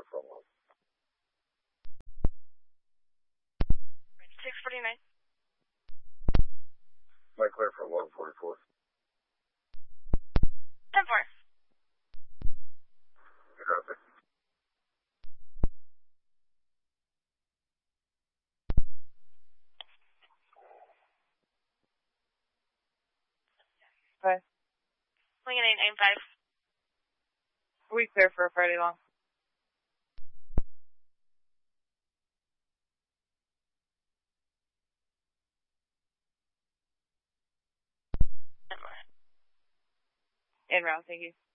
clear for 649. Might clear for 144. 10-4. Copy. Okay. Swinging 895. We clear for a Friday long. En route, thank you.